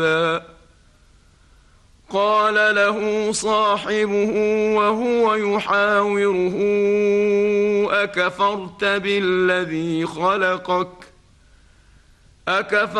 قال له صاحبه وهو يحاوره: أكفرت بالذي خلقك